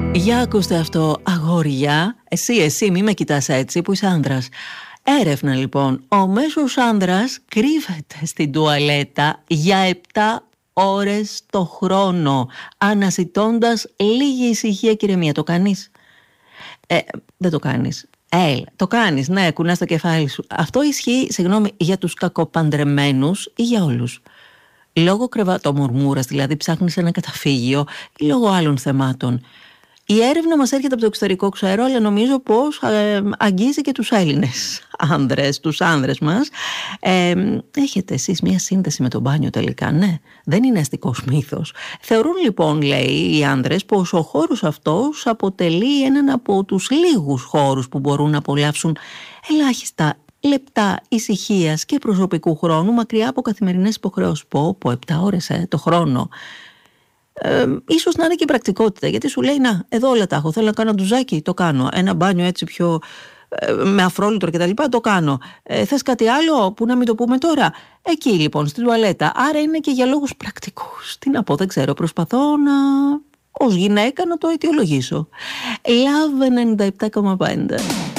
Για ακούστε αυτό, αγόρια. Εσύ μη με κοιτάς έτσι που είσαι άνδρας. Έρευνα λοιπόν, ο μέσος άνδρας κρύβεται στην τουαλέτα για 7 ώρες το χρόνο, αναζητώντας λίγη ησυχία και ηρεμία. Το κάνεις? Δεν το κάνεις. Το κάνεις, ναι, κουνάς το κεφάλι σου. Αυτό ισχύει, συγγνώμη, για τους κακοπαντρεμένους ή για όλους? Λόγω κρεβατομουρμούρας, δηλαδή ψάχνεις ένα καταφύγιο, ή λόγω άλλων θεμάτων? Η έρευνα μας έρχεται από το εξωτερικό, ξέρω, αλλά νομίζω πως αγγίζει και τους Έλληνες άνδρες, τους άνδρες μας. Έχετε εσείς μια σύνδεση με το μπάνιο τελικά? Ναι, δεν είναι αστικός μύθος. Θεωρούν λοιπόν, λέει, οι άνδρες πως ο χώρος αυτός αποτελεί έναν από τους λίγους χώρους που μπορούν να απολαύσουν ελάχιστα λεπτά ησυχίας και προσωπικού χρόνου μακριά από καθημερινές υποχρεώσεις. Πω 7 ώρες το χρόνο. Ίσως να είναι και πρακτικότητα, γιατί σου λέει να, εδώ όλα τα έχω, θέλω να κάνω ντουζάκι, το κάνω, ένα μπάνιο έτσι πιο με αφρόλουτρο και τα λοιπά, το κάνω. Θες κάτι άλλο που να μην το πούμε τώρα? Εκεί λοιπόν στην τουαλέτα. Άρα είναι και για λόγους πρακτικούς. Τι να πω, δεν ξέρω, προσπαθώ ως γυναίκα να το αιτιολογήσω. Love 97,5.